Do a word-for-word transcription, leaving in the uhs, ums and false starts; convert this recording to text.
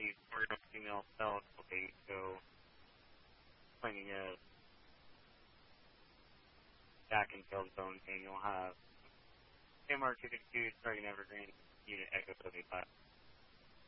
the original female cell okay, so claiming a back and tail zone thing, you'll have M R two fifty-two starting Evergreen, unit Echo seventy-five.